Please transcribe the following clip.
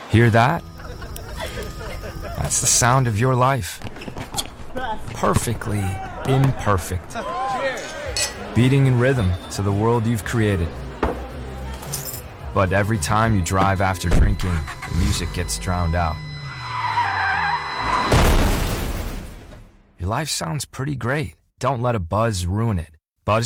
Hear that? That's the sound of your life. Perfectly imperfect. Beating in rhythm to the world you've created. But every time you drive after drinking, the music gets drowned out. Your life sounds pretty great. Don't let a buzz ruin it.